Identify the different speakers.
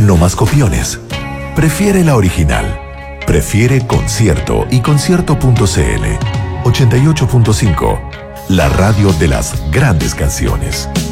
Speaker 1: No más copiones. Prefiere la original. Prefiere Concierto y Concierto.cl. 88.5. La radio de las grandes canciones.